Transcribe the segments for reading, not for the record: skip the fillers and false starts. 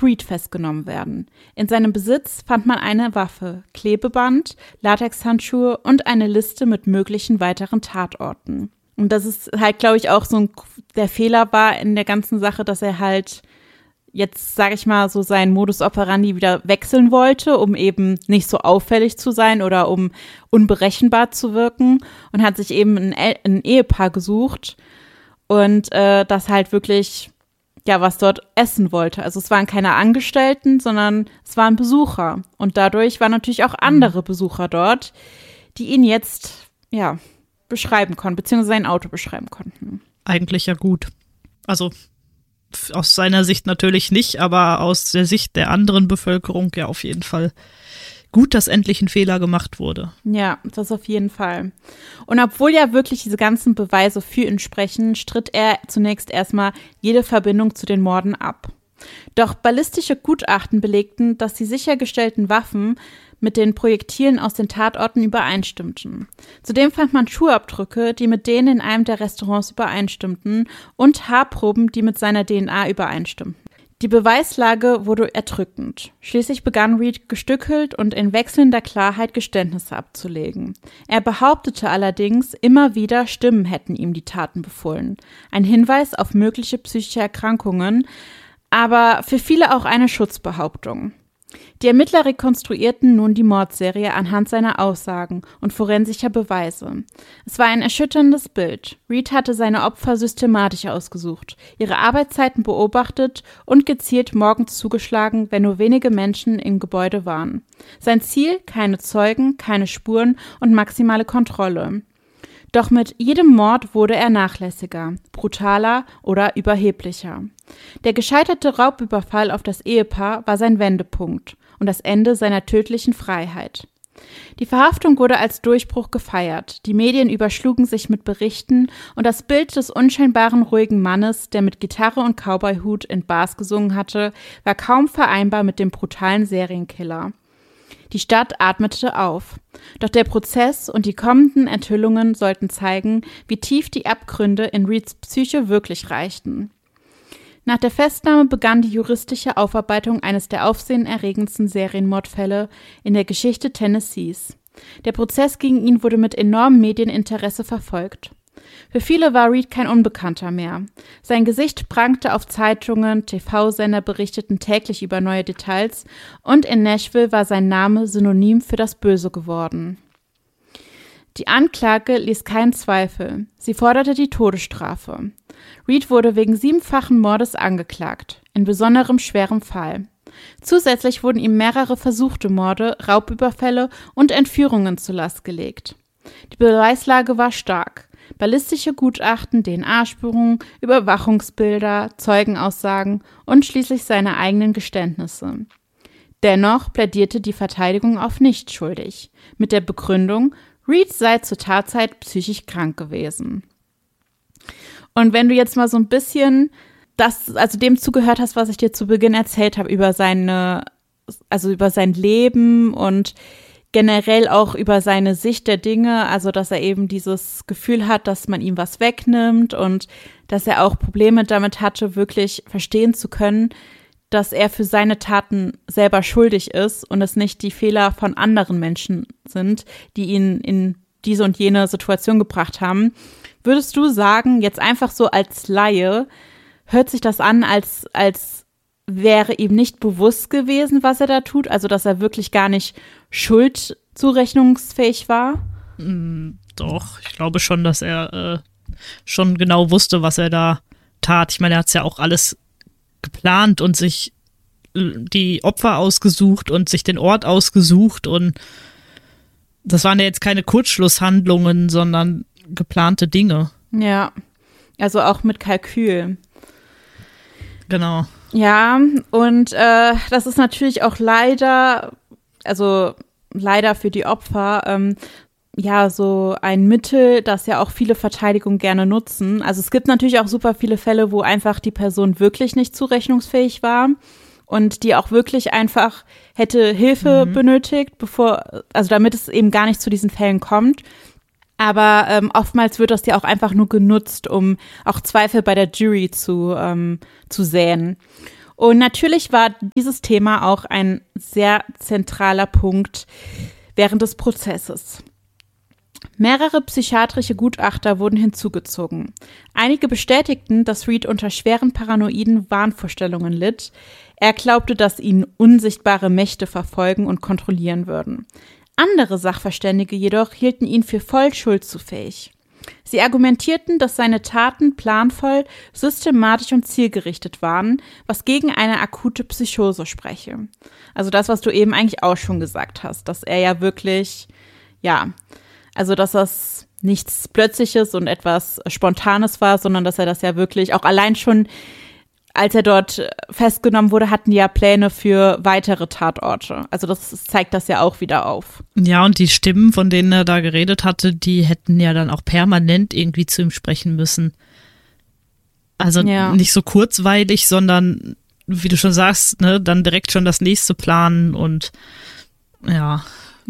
Reed festgenommen werden. In seinem Besitz fand man eine Waffe, Klebeband, Latexhandschuhe und eine Liste mit möglichen weiteren Tatorten. Und das ist halt, glaube ich, auch der Fehler war in der ganzen Sache, dass er halt jetzt, sage ich mal, so seinen Modus operandi wieder wechseln wollte, um eben nicht so auffällig zu sein oder um unberechenbar zu wirken, und hat sich eben ein Ehepaar gesucht und das halt wirklich, ja, was dort essen wollte. Also es waren keine Angestellten, sondern es waren Besucher. Und dadurch waren natürlich auch andere Besucher dort, die ihn jetzt, ja, beschreiben konnten, beziehungsweise sein Auto beschreiben konnten. Eigentlich ja gut. Also aus seiner Sicht natürlich nicht, aber aus der Sicht der anderen Bevölkerung ja auf jeden Fall gut, dass endlich ein Fehler gemacht wurde. Ja, das auf jeden Fall. Und obwohl ja wirklich diese ganzen Beweise für ihn sprechen, stritt er zunächst erstmal jede Verbindung zu den Morden ab. Doch ballistische Gutachten belegten, dass die sichergestellten Waffen mit den Projektilen aus den Tatorten übereinstimmten. Zudem fand man Schuhabdrücke, die mit denen in einem der Restaurants übereinstimmten, und Haarproben, die mit seiner DNA übereinstimmten. Die Beweislage wurde erdrückend. Schließlich begann Reed gestückelt und in wechselnder Klarheit Geständnisse abzulegen. Er behauptete allerdings immer wieder, Stimmen hätten ihm die Taten befohlen. Ein Hinweis auf mögliche psychische Erkrankungen, aber für viele auch eine Schutzbehauptung. Die Ermittler rekonstruierten nun die Mordserie anhand seiner Aussagen und forensischer Beweise. Es war ein erschütterndes Bild. Reed hatte seine Opfer systematisch ausgesucht, ihre Arbeitszeiten beobachtet und gezielt morgens zugeschlagen, wenn nur wenige Menschen im Gebäude waren. Sein Ziel: keine Zeugen, keine Spuren und maximale Kontrolle. Doch mit jedem Mord wurde er nachlässiger, brutaler oder überheblicher. Der gescheiterte Raubüberfall auf das Ehepaar war sein Wendepunkt und das Ende seiner tödlichen Freiheit. Die Verhaftung wurde als Durchbruch gefeiert, die Medien überschlugen sich mit Berichten und das Bild des unscheinbaren ruhigen Mannes, der mit Gitarre und Cowboyhut in Bars gesungen hatte, war kaum vereinbar mit dem brutalen Serienkiller. Die Stadt atmete auf. Doch der Prozess und die kommenden Enthüllungen sollten zeigen, wie tief die Abgründe in Reeds Psyche wirklich reichten. Nach der Festnahme begann die juristische Aufarbeitung eines der aufsehenerregendsten Serienmordfälle in der Geschichte Tennessees. Der Prozess gegen ihn wurde mit enormem Medieninteresse verfolgt. Für viele war Reed kein Unbekannter mehr. Sein Gesicht prangte auf Zeitungen, TV-Sender berichteten täglich über neue Details und in Nashville war sein Name synonym für das Böse geworden. Die Anklage ließ keinen Zweifel. Sie forderte die Todesstrafe. Reed wurde wegen 7-fachen Mordes angeklagt, in besonderem schwerem Fall. Zusätzlich wurden ihm mehrere versuchte Morde, Raubüberfälle und Entführungen zur Last gelegt. Die Beweislage war stark. Ballistische Gutachten, DNA-Spuren, Überwachungsbilder, Zeugenaussagen und schließlich seine eigenen Geständnisse. Dennoch plädierte die Verteidigung auf nicht schuldig, mit der Begründung, Reed sei zur Tatzeit psychisch krank gewesen. Und wenn du jetzt mal so ein bisschen dem zugehört hast, was ich dir zu Beginn erzählt habe, über sein Leben und generell auch über seine Sicht der Dinge, also dass er eben dieses Gefühl hat, dass man ihm was wegnimmt und dass er auch Probleme damit hatte, wirklich verstehen zu können, dass er für seine Taten selber schuldig ist und es nicht die Fehler von anderen Menschen sind, die ihn in diese und jene Situation gebracht haben. Würdest du sagen, jetzt einfach so als Laie, hört sich das an, als wäre ihm nicht bewusst gewesen, was er da tut? Also, dass er wirklich gar nicht schuldzurechnungsfähig war? Doch, ich glaube schon, dass er schon genau wusste, was er da tat. Ich meine, er hat es ja auch alles geplant und sich die Opfer ausgesucht und sich den Ort ausgesucht. Und das waren ja jetzt keine Kurzschlusshandlungen, sondern geplante Dinge. Ja, also auch mit Kalkül. Genau. Ja, und das ist natürlich auch leider für die Opfer, so ein Mittel, das ja auch viele Verteidigungen gerne nutzen. Also es gibt natürlich auch super viele Fälle, wo einfach die Person wirklich nicht zurechnungsfähig war und die auch wirklich einfach hätte Hilfe benötigt, damit es eben gar nicht zu diesen Fällen kommt. Aber oftmals wird das ja auch einfach nur genutzt, um auch Zweifel bei der Jury zu säen. Und natürlich war dieses Thema auch ein sehr zentraler Punkt während des Prozesses. Mehrere psychiatrische Gutachter wurden hinzugezogen. Einige bestätigten, dass Reed unter schweren paranoiden Wahnvorstellungen litt. Er glaubte, dass ihn unsichtbare Mächte verfolgen und kontrollieren würden. Andere Sachverständige jedoch hielten ihn für voll schuldzuffähig. Sie argumentierten, dass seine Taten planvoll, systematisch und zielgerichtet waren, was gegen eine akute Psychose spreche. Also das, was du eben eigentlich auch schon gesagt hast, dass er ja wirklich, also dass das nichts Plötzliches und etwas Spontanes war, sondern dass er das ja wirklich auch allein schon, als er dort festgenommen wurde, hatten die ja Pläne für weitere Tatorte. Also das zeigt das ja auch wieder auf. Ja, und die Stimmen, von denen er da geredet hatte, die hätten ja dann auch permanent irgendwie zu ihm sprechen müssen. Also nicht so kurzweilig, sondern, wie du schon sagst, ne, dann direkt schon das nächste planen und ja.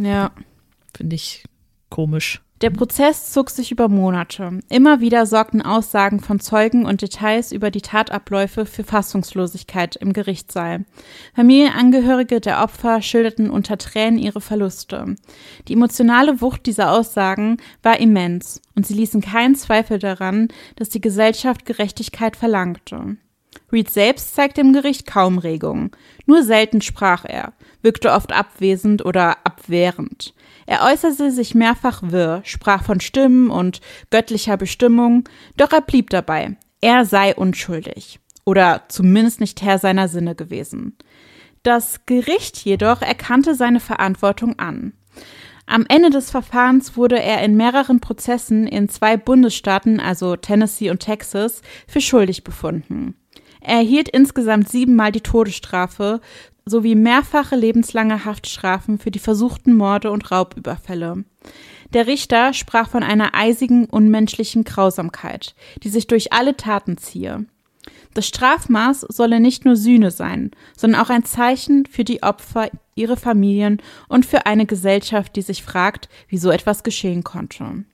Finde ich komisch. Der Prozess zog sich über Monate. Immer wieder sorgten Aussagen von Zeugen und Details über die Tatabläufe für Fassungslosigkeit im Gerichtssaal. Familienangehörige der Opfer schilderten unter Tränen ihre Verluste. Die emotionale Wucht dieser Aussagen war immens und sie ließen keinen Zweifel daran, dass die Gesellschaft Gerechtigkeit verlangte. Reed selbst zeigte im Gericht kaum Regung. Nur selten sprach er, wirkte oft abwesend oder abwehrend. Er äußerte sich mehrfach wirr, sprach von Stimmen und göttlicher Bestimmung, doch er blieb dabei. Er sei unschuldig oder zumindest nicht Herr seiner Sinne gewesen. Das Gericht jedoch erkannte seine Verantwortung an. Am Ende des Verfahrens wurde er in mehreren Prozessen in 2 Bundesstaaten, also Tennessee und Texas, für schuldig befunden. Er erhielt insgesamt 7-mal die Todesstrafe sowie mehrfache lebenslange Haftstrafen für die versuchten Morde und Raubüberfälle. Der Richter sprach von einer eisigen, unmenschlichen Grausamkeit, die sich durch alle Taten ziehe. Das Strafmaß solle nicht nur Sühne sein, sondern auch ein Zeichen für die Opfer, ihre Familien und für eine Gesellschaft, die sich fragt, wie so etwas geschehen konnte.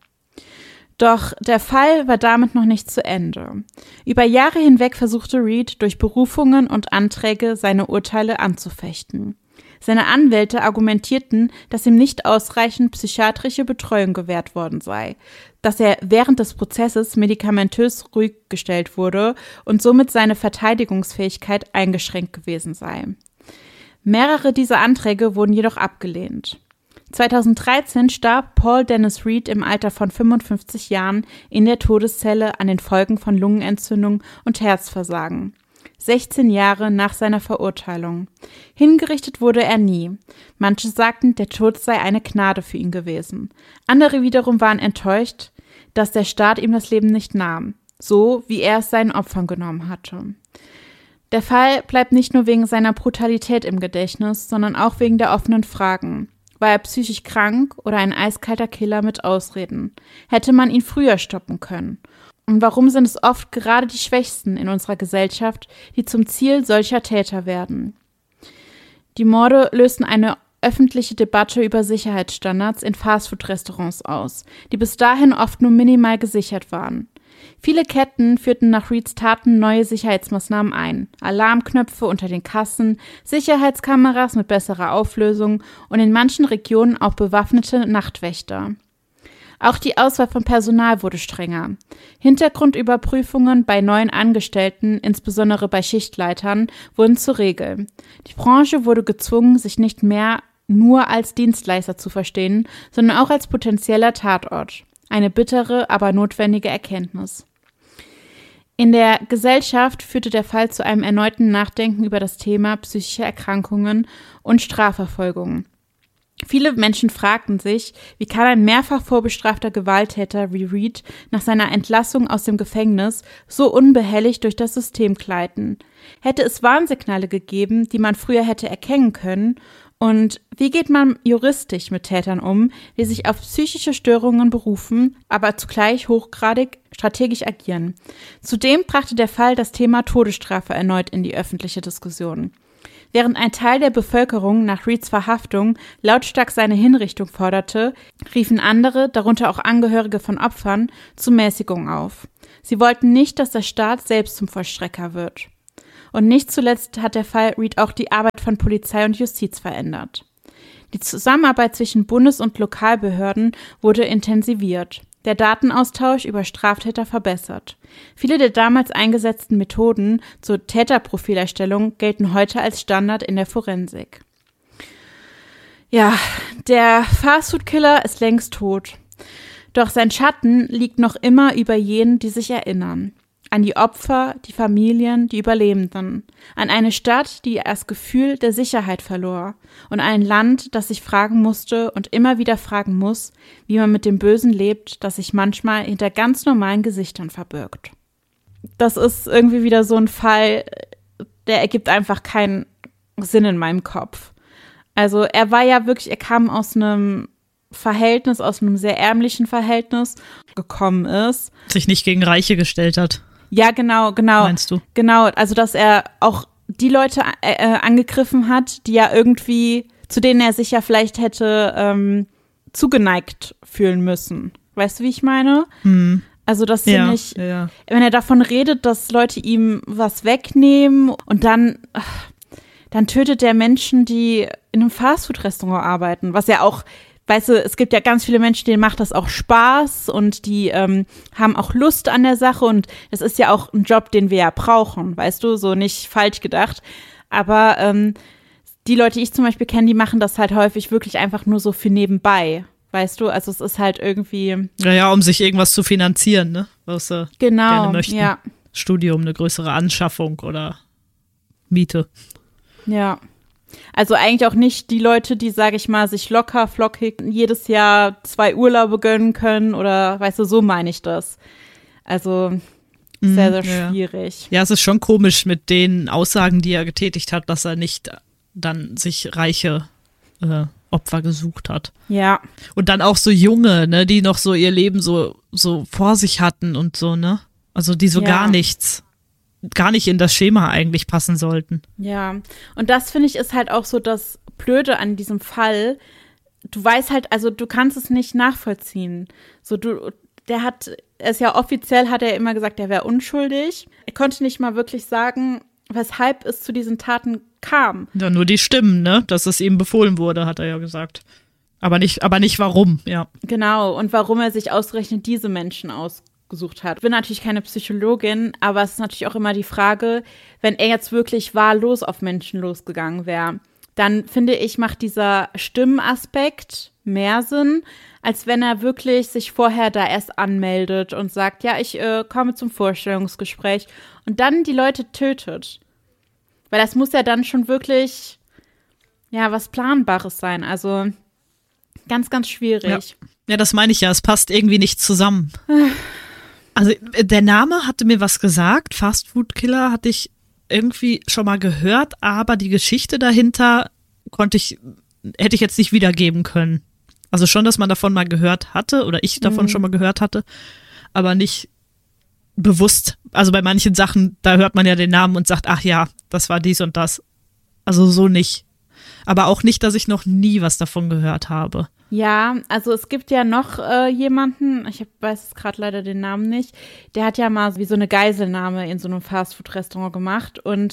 Doch der Fall war damit noch nicht zu Ende. Über Jahre hinweg versuchte Reed durch Berufungen und Anträge seine Urteile anzufechten. Seine Anwälte argumentierten, dass ihm nicht ausreichend psychiatrische Betreuung gewährt worden sei, dass er während des Prozesses medikamentös ruhig gestellt wurde und somit seine Verteidigungsfähigkeit eingeschränkt gewesen sei. Mehrere dieser Anträge wurden jedoch abgelehnt. 2013 starb Paul Dennis Reed im Alter von 55 Jahren in der Todeszelle an den Folgen von Lungenentzündung und Herzversagen. 16 Jahre nach seiner Verurteilung. Hingerichtet wurde er nie. Manche sagten, der Tod sei eine Gnade für ihn gewesen. Andere wiederum waren enttäuscht, dass der Staat ihm das Leben nicht nahm, so wie er es seinen Opfern genommen hatte. Der Fall bleibt nicht nur wegen seiner Brutalität im Gedächtnis, sondern auch wegen der offenen Fragen. War er psychisch krank oder ein eiskalter Killer mit Ausreden? Hätte man ihn früher stoppen können? Und warum sind es oft gerade die Schwächsten in unserer Gesellschaft, die zum Ziel solcher Täter werden? Die Morde lösten eine öffentliche Debatte über Sicherheitsstandards in Fastfood-Restaurants aus, die bis dahin oft nur minimal gesichert waren. Viele Ketten führten nach Reeds Taten neue Sicherheitsmaßnahmen ein. Alarmknöpfe unter den Kassen, Sicherheitskameras mit besserer Auflösung und in manchen Regionen auch bewaffnete Nachtwächter. Auch die Auswahl von Personal wurde strenger. Hintergrundüberprüfungen bei neuen Angestellten, insbesondere bei Schichtleitern, wurden zur Regel. Die Branche wurde gezwungen, sich nicht mehr nur als Dienstleister zu verstehen, sondern auch als potenzieller Tatort. Eine bittere, aber notwendige Erkenntnis. In der Gesellschaft führte der Fall zu einem erneuten Nachdenken über das Thema psychische Erkrankungen und Strafverfolgung. Viele Menschen fragten sich, wie kann ein mehrfach vorbestrafter Gewalttäter wie Reed nach seiner Entlassung aus dem Gefängnis so unbehelligt durch das System gleiten? Hätte es Warnsignale gegeben, die man früher hätte erkennen können? Und wie geht man juristisch mit Tätern um, die sich auf psychische Störungen berufen, aber zugleich hochgradig strategisch agieren? Zudem brachte der Fall das Thema Todesstrafe erneut in die öffentliche Diskussion. Während ein Teil der Bevölkerung nach Reeds Verhaftung lautstark seine Hinrichtung forderte, riefen andere, darunter auch Angehörige von Opfern, zu Mäßigung auf. Sie wollten nicht, dass der Staat selbst zum Vollstrecker wird. Und nicht zuletzt hat der Fall Reed auch die Arbeit von Polizei und Justiz verändert. Die Zusammenarbeit zwischen Bundes- und Lokalbehörden wurde intensiviert, der Datenaustausch über Straftäter verbessert. Viele der damals eingesetzten Methoden zur Täterprofilerstellung gelten heute als Standard in der Forensik. Ja, der Fastfood-Killer ist längst tot. Doch sein Schatten liegt noch immer über jenen, die sich erinnern. An die Opfer, die Familien, die Überlebenden. An eine Stadt, die das Gefühl der Sicherheit verlor. Und ein Land, das sich fragen musste und immer wieder fragen muss, wie man mit dem Bösen lebt, das sich manchmal hinter ganz normalen Gesichtern verbirgt. Das ist irgendwie wieder so ein Fall, der ergibt einfach keinen Sinn in meinem Kopf. Also er kam aus einem Verhältnis, aus einem sehr ärmlichen Verhältnis gekommen ist. Sich nicht gegen Reiche gestellt hat. Ja, genau. Meinst du? Genau, also dass er auch die Leute angegriffen hat, die ja irgendwie, zu denen er sich ja vielleicht hätte zugeneigt fühlen müssen. Weißt du, wie ich meine? Mhm. Also das finde ich, wenn er davon redet, dass Leute ihm was wegnehmen und dann tötet er Menschen, die in einem Fastfood-Restaurant arbeiten, was ja auch, weißt du, es gibt ja ganz viele Menschen, denen macht das auch Spaß und die haben auch Lust an der Sache und das ist ja auch ein Job, den wir ja brauchen, weißt du, so nicht falsch gedacht. Aber die Leute, die ich zum Beispiel kenne, die machen das halt häufig wirklich einfach nur so für nebenbei, weißt du, also es ist halt irgendwie… Ja, um sich irgendwas zu finanzieren, ne, was sie gerne möchten. Ja. Studium, eine größere Anschaffung oder Miete. Ja. Also eigentlich auch nicht die Leute, die, sage ich mal, sich locker, flockig jedes Jahr 2 Urlaube gönnen können oder, weißt du, so meine ich das. Also sehr, sehr schwierig. Ja, es ist schon komisch mit den Aussagen, die er getätigt hat, dass er nicht dann sich reiche Opfer gesucht hat. Ja. Und dann auch so junge, ne, die noch so ihr Leben so vor sich hatten und so, ne? Also die so gar nicht in das Schema eigentlich passen sollten. Ja, und das finde ich ist halt auch so das Blöde an diesem Fall. Du weißt halt, also du kannst es nicht nachvollziehen. So offiziell hat er immer gesagt, er wäre unschuldig. Er konnte nicht mal wirklich sagen, weshalb es zu diesen Taten kam. Ja, nur die Stimmen, ne, dass es ihm befohlen wurde, hat er ja gesagt. Aber nicht warum, ja. Genau, und warum er sich ausgerechnet diese Menschen ausgesucht hat. Ich bin natürlich keine Psychologin, aber es ist natürlich auch immer die Frage, wenn er jetzt wirklich wahllos auf Menschen losgegangen wäre, dann finde ich, macht dieser Stimmenaspekt mehr Sinn, als wenn er wirklich sich vorher da erst anmeldet und sagt, ja, ich komme zum Vorstellungsgespräch und dann die Leute tötet. Weil das muss ja dann schon wirklich, ja, was Planbares sein. Also ganz, ganz schwierig. Ja, das meine ich ja. Es passt irgendwie nicht zusammen. Also der Name hatte mir was gesagt. Fastfood-Killer hatte ich irgendwie schon mal gehört, aber die Geschichte dahinter hätte ich jetzt nicht wiedergeben können. Also schon, dass man davon mal gehört hatte oder ich davon schon mal gehört hatte, aber nicht bewusst. Also bei manchen Sachen, da hört man ja den Namen und sagt, ach ja, das war dies und das. Also so nicht. Aber auch nicht, dass ich noch nie was davon gehört habe. Ja, also es gibt ja noch jemanden, ich weiß jetzt gerade leider den Namen nicht, der hat ja mal wie so eine Geiselnahme in so einem Fastfood-Restaurant gemacht und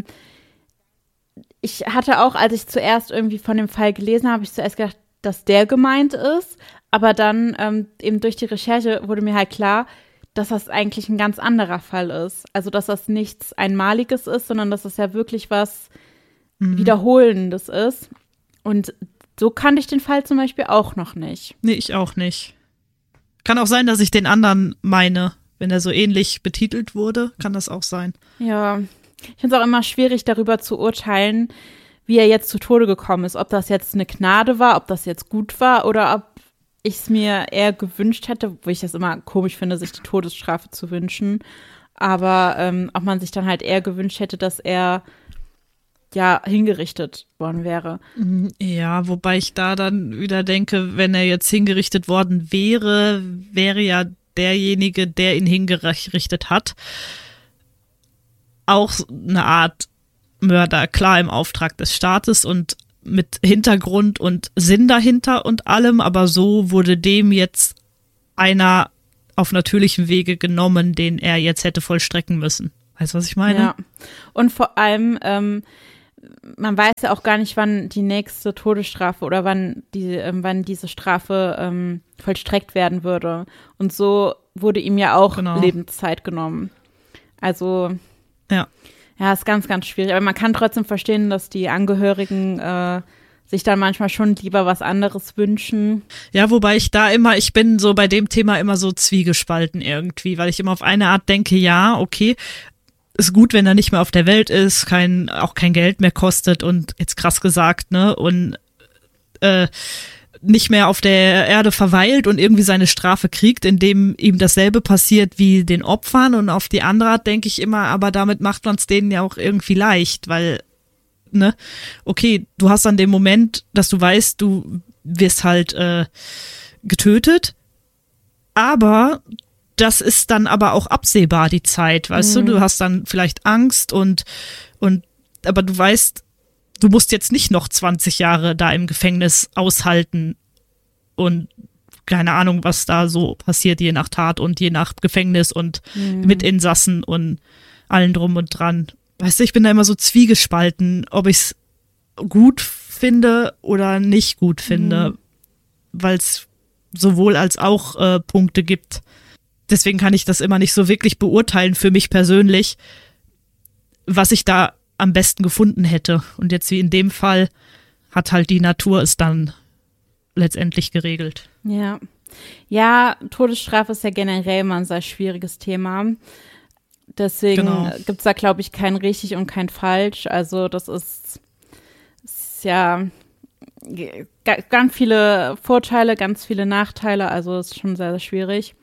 ich hatte auch, als ich zuerst irgendwie von dem Fall gelesen habe, ich zuerst gedacht, dass der gemeint ist, aber dann eben durch die Recherche wurde mir halt klar, dass das eigentlich ein ganz anderer Fall ist. Also dass das nichts Einmaliges ist, sondern dass das ja wirklich was Wiederholendes ist und so kannte ich den Fall zum Beispiel auch noch nicht. Nee, ich auch nicht. Kann auch sein, dass ich den anderen meine. Wenn er so ähnlich betitelt wurde, kann das auch sein. Ja, ich finde es auch immer schwierig, darüber zu urteilen, wie er jetzt zu Tode gekommen ist. Ob das jetzt eine Gnade war, ob das jetzt gut war oder ob ich es mir eher gewünscht hätte, wo ich das immer komisch finde, sich die Todesstrafe zu wünschen. Aber ob man sich dann halt eher gewünscht hätte, dass er ja hingerichtet worden wäre. Ja, wobei ich da dann wieder denke, wenn er jetzt hingerichtet worden wäre, wäre ja derjenige, der ihn hingerichtet hat, auch eine Art Mörder, klar im Auftrag des Staates und mit Hintergrund und Sinn dahinter und allem, aber so wurde dem jetzt einer auf natürlichem Wege genommen, den er jetzt hätte vollstrecken müssen. Weißt du, was ich meine? Ja. Und vor allem, man weiß ja auch gar nicht, wann die nächste Todesstrafe oder wann diese Strafe vollstreckt werden würde. Und so wurde ihm ja auch Lebenszeit genommen. Also, ja, ist ganz, ganz schwierig. Aber man kann trotzdem verstehen, dass die Angehörigen sich dann manchmal schon lieber was anderes wünschen. Ja, wobei ich bin so bei dem Thema immer so zwiegespalten irgendwie, weil ich immer auf eine Art denke, ja, okay, ist gut, wenn er nicht mehr auf der Welt ist, auch kein Geld mehr kostet und jetzt krass gesagt, ne, und nicht mehr auf der Erde verweilt und irgendwie seine Strafe kriegt, indem ihm dasselbe passiert wie den Opfern. Und auf die andere Art denke ich immer, aber damit macht man es denen ja auch irgendwie leicht, weil, ne, okay, du hast an dem Moment, dass du weißt, du wirst halt getötet, aber das ist dann aber auch absehbar, die Zeit, weißt du hast dann vielleicht Angst aber du weißt, du musst jetzt nicht noch 20 Jahre da im Gefängnis aushalten und keine Ahnung, was da so passiert, je nach Tat und je nach Gefängnis und mit Insassen und allen drum und dran. Weißt du, ich bin da immer so zwiegespalten, ob ich es gut finde oder nicht gut finde, weil es sowohl als auch Punkte gibt. Deswegen kann ich das immer nicht so wirklich beurteilen für mich persönlich, was ich da am besten gefunden hätte. Und jetzt wie in dem Fall hat halt die Natur es dann letztendlich geregelt. Ja. Ja, Todesstrafe ist ja generell immer ein sehr schwieriges Thema. Deswegen gibt es da, glaube ich, kein richtig und kein falsch. Also das ist ja ganz viele Vorteile, ganz viele Nachteile. Also es ist schon sehr, sehr schwierig.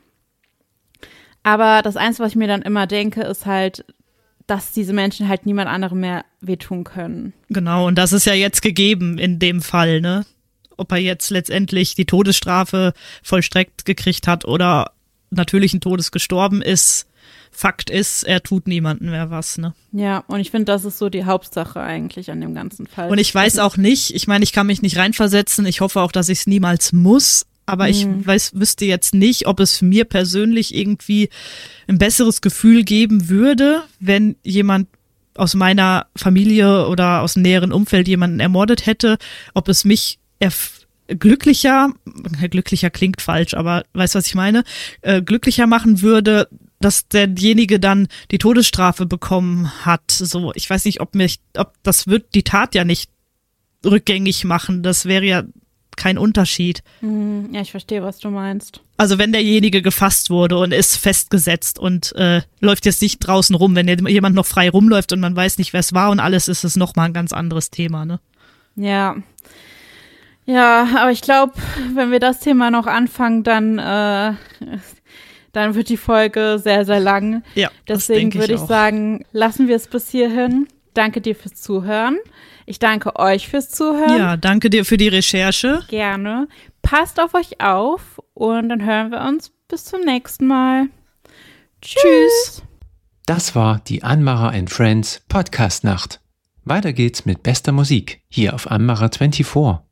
Aber das Einzige, was ich mir dann immer denke, ist halt, dass diese Menschen halt niemand anderem mehr wehtun können. Genau, und das ist ja jetzt gegeben in dem Fall, ne? Ob er jetzt letztendlich die Todesstrafe vollstreckt gekriegt hat oder natürlichen Todes gestorben ist, Fakt ist, er tut niemandem mehr was, ne? Ja, und ich finde, das ist so die Hauptsache eigentlich an dem ganzen Fall. Und ich weiß auch nicht, ich meine, ich kann mich nicht reinversetzen, ich hoffe auch, dass ich es niemals muss, aber ich wüsste jetzt nicht, ob es mir persönlich irgendwie ein besseres Gefühl geben würde, wenn jemand aus meiner Familie oder aus dem näheren Umfeld jemanden ermordet hätte, ob es mich glücklicher klingt falsch, aber weißt du, was ich meine, glücklicher machen würde, dass derjenige dann die Todesstrafe bekommen hat. So, ich weiß nicht, ob das wird die Tat ja nicht rückgängig machen. Das wäre ja kein Unterschied. Ja, ich verstehe, was du meinst. Also wenn derjenige gefasst wurde und ist festgesetzt und läuft jetzt nicht draußen rum, wenn jemand noch frei rumläuft und man weiß nicht, wer es war und alles, ist es nochmal ein ganz anderes Thema, ne? Ja. Ja, aber ich glaube, wenn wir das Thema noch anfangen, dann wird die Folge sehr, sehr lang. Ja, deswegen würde ich sagen, lassen wir es bis hierhin. Danke dir fürs Zuhören. Ich danke euch fürs Zuhören. Ja, danke dir für die Recherche. Gerne. Passt auf euch auf und dann hören wir uns bis zum nächsten Mal. Tschüss. Das war die Anmacher & Friends Podcast-Nacht. Weiter geht's mit bester Musik hier auf Anmacher 24.